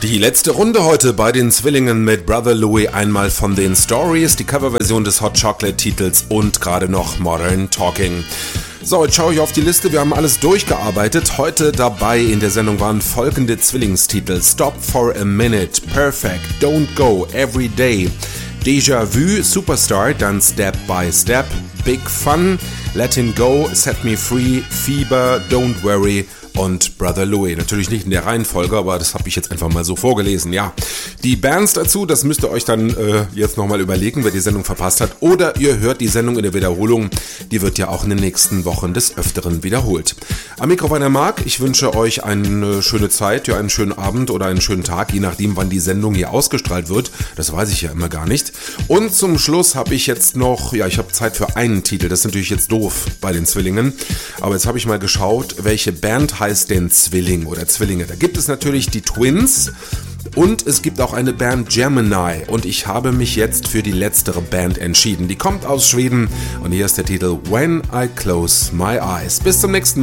Die letzte Runde heute bei den Zwillingen mit Brother Louie, einmal von den Stories, die Coverversion des Hot Chocolate Titels und gerade noch Modern Talking. So, jetzt schaue ich auf die Liste, wir haben alles durchgearbeitet. Heute dabei in der Sendung waren folgende Zwillingstitel: Stop for a Minute, Perfect, Don't Go, Every Day, Déjà Vu, Superstar, dann Step by Step, Big Fun, Let Him Go, Set Me Free, Fieber, Don't Worry und Brother Louie. Natürlich nicht in der Reihenfolge, aber das habe ich jetzt einfach mal so vorgelesen, ja. Die Bands dazu, das müsst ihr euch dann jetzt nochmal überlegen, wer die Sendung verpasst hat. Oder ihr hört die Sendung in der Wiederholung, die wird ja auch in den nächsten Wochen des Öfteren wiederholt. Am Mikrofon der Marc, ich wünsche euch eine schöne Zeit, ja, einen schönen Abend oder einen schönen Tag, je nachdem, wann die Sendung hier ausgestrahlt wird. Das weiß ich ja immer gar nicht. Und zum Schluss habe ich jetzt noch, ja, ich habe Zeit für einen Titel, das ist natürlich jetzt doof bei den Zwillingen, aber jetzt habe ich mal geschaut, welche Band heißt denn Zwilling oder Zwillinge. Da gibt es natürlich die Twins und es gibt auch eine Band Gemini und ich habe mich jetzt für die letztere Band entschieden. Die kommt aus Schweden und hier ist der Titel When I Close My Eyes. Bis zum nächsten Mal.